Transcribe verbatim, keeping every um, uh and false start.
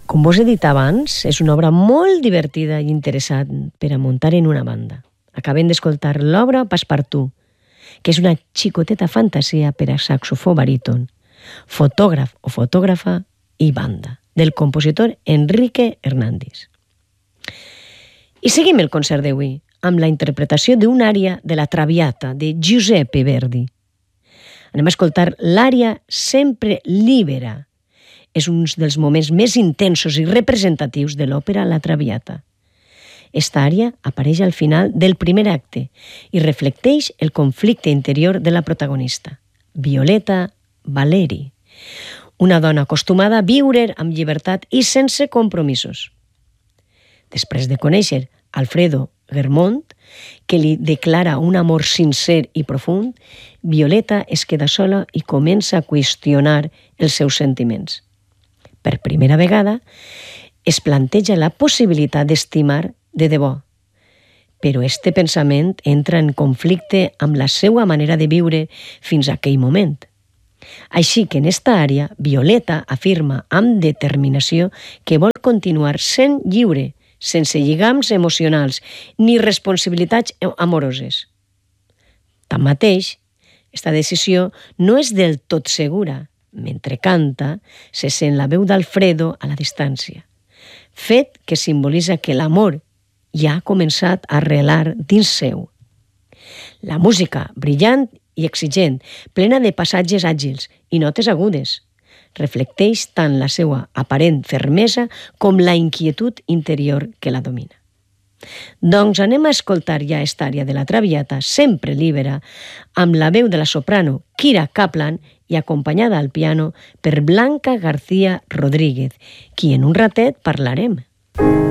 Com vos he dit abans, és una obra molt divertida i interessant per a muntar en una banda. Acabem d'escoltar l'obra Passepartout, que és una xicoteta fantasia per a saxofó baríton, fotògraf o fotògrafa i banda, del compositor Enrique Hernández. I seguim el concert d'avui amb la interpretació d'una ària de la Traviata de Giuseppe Verdi. Anem a escoltar l'ària Sempre Libera. És un dels moments més intensos i representatius de l'òpera La Traviata. Esta ària apareix al final del primer acte i reflecteix el conflicte interior de la protagonista, Violeta Valeri, una dona acostumada a viure amb llibertat i sense compromisos. Després de conèixer Alfredo Germont, que li declara un amor sincer i profund, Violeta es queda sola i comença a qüestionar els seus sentiments. Per primera vegada, es planteja la possibilitat d'estimar de debò, però este pensament entra en conflicte amb la seva manera de viure fins a aquell moment. Així que en esta àrea, Violeta afirma amb determinació que vol continuar sent lliure, sense lligams emocionals ni responsabilitats amoroses. Tanmateix, esta decisió no és del tot segura. Mentre canta, se sent la veu d'Alfredo a la distància, fet que simbolitza que l'amor ja ha començat a arrelar dins seu. La música, brillant i exigent, plena de passatges àgils i notes agudes, reflecteix tant la seva aparent fermesa com la inquietud interior que la domina. Doncs anem a escoltar ja esta ària de la Traviata, Sempre Libera, amb la veu de la soprano Kira Kaplan i acompanyada al piano per Blanca García Rodríguez, qui en un ratet parlarem.